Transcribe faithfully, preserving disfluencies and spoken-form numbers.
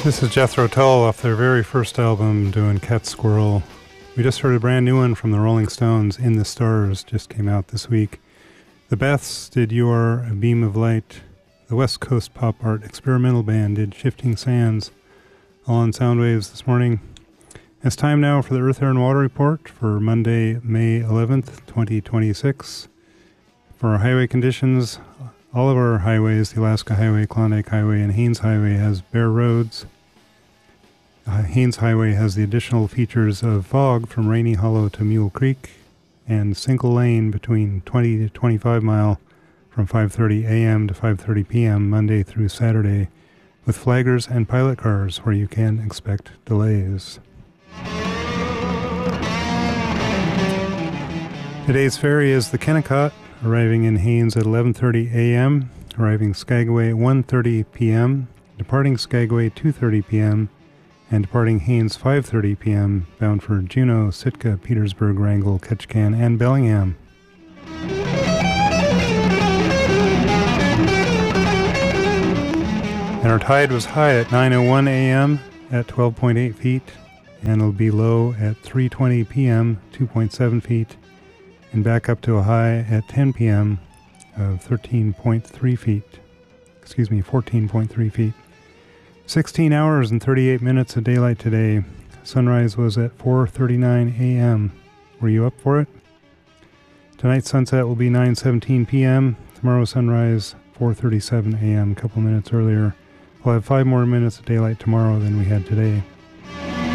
This is Jethro Tull off their very first album, doing Cat Squirrel. We just heard a brand new one from the Rolling Stones, In the Stars, just came out this week. The Beths did You're a Beam of Light. The West Coast Pop Art Experimental Band did Shifting Sands, all on Soundwaves this morning. It's time now for the Earth, Air, and Water Report for Monday, May eleventh, twenty twenty-six. For our highway conditions, all of our highways, the Alaska Highway, Klondike Highway, and Haines Highway, has bare roads. Uh, Haines Highway has the additional features of fog from Rainy Hollow to Mule Creek and single lane between twenty to twenty-five mile from five thirty a.m. to five thirty p.m. Monday through Saturday, with flaggers and pilot cars where you can expect delays. Today's ferry is the Kennecott, arriving in Haines at eleven thirty a.m., arriving Skagway at one thirty p.m., departing Skagway two thirty p.m., and departing Haines five thirty p.m., bound for Juneau, Sitka, Petersburg, Wrangell, Ketchikan, and Bellingham. And our tide was high at nine oh one a.m. at twelve point eight feet, and it'll be low at three twenty p.m., two point seven feet, and back up to a high at ten p.m. of thirteen point three feet. Excuse me, fourteen point three feet. sixteen hours and thirty-eight minutes of daylight today. Sunrise was at four thirty-nine a.m. Were you up for it? Tonight's sunset will be nine seventeen p.m. Tomorrow's sunrise, four thirty-seven a.m., a couple minutes earlier. We'll have five more minutes of daylight tomorrow than we had today.